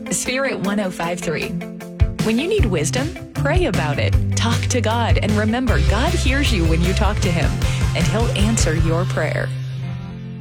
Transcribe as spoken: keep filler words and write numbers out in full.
Spirit one oh five three. When you need wisdom, pray about it. Talk to God and remember God hears you when you talk to Him, and He'll answer your prayer.